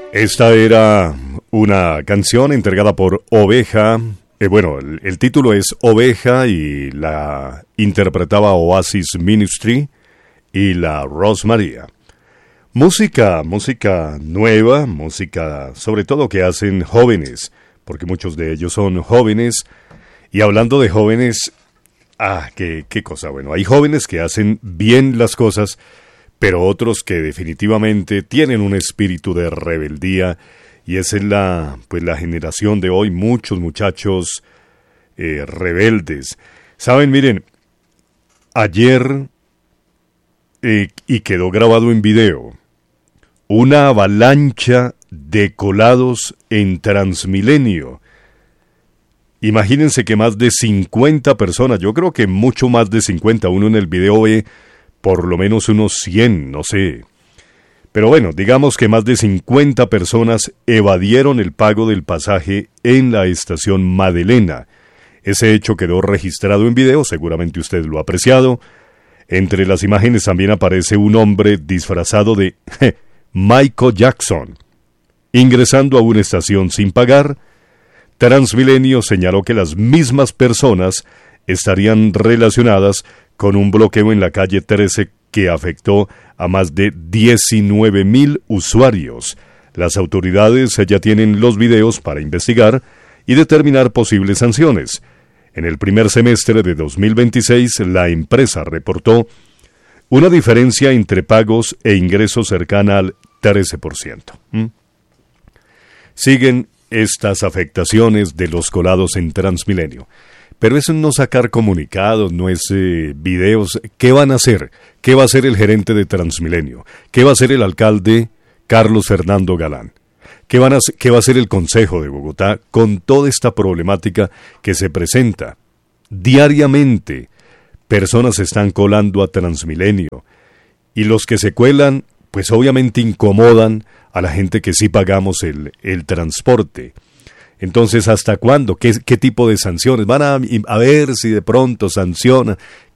Esta era una canción entregada por Oveja. El título es Oveja y la interpretaba Oasis Ministry y la Rosmaría. Música nueva, música sobre todo que hacen jóvenes, porque muchos de ellos son jóvenes. Y hablando de jóvenes, qué cosa, bueno, hay jóvenes que hacen bien las cosas, pero otros que definitivamente tienen un espíritu de rebeldía, y esa es la generación de hoy, muchos muchachos rebeldes. Saben, miren, ayer, y quedó grabado en video, una avalancha de colados en Transmilenio. Imagínense que más de 50 personas, yo creo que mucho más de 50, uno en el video ve por lo menos unos 100, no sé. Pero bueno, digamos que más de 50 personas evadieron el pago del pasaje en la estación Madelena. Ese hecho quedó registrado en video, seguramente usted lo ha apreciado. Entre las imágenes también aparece un hombre disfrazado de Michael Jackson, ingresando a una estación sin pagar. Transmilenio señaló que las mismas personas estarían relacionadas con un bloqueo en la calle 13 que afectó a más de 19,000 usuarios. Las autoridades ya tienen los videos para investigar y determinar posibles sanciones. En el primer semestre de 2026, la empresa reportó una diferencia entre pagos e ingresos cercana al 13%. Siguen estas afectaciones de los colados en Transmilenio. Pero eso no sacar comunicados, no es videos. ¿Qué van a hacer? ¿Qué va a hacer el gerente de Transmilenio? ¿Qué va a hacer el alcalde Carlos Fernando Galán? ¿Qué va a hacer el Consejo de Bogotá con toda esta problemática que se presenta? Diariamente, personas se están colando a Transmilenio. Y los que se cuelan, pues obviamente incomodan a la gente que sí pagamos el transporte. Entonces, ¿hasta cuándo? ¿Qué tipo de sanciones? Van a ver si de pronto sancionan.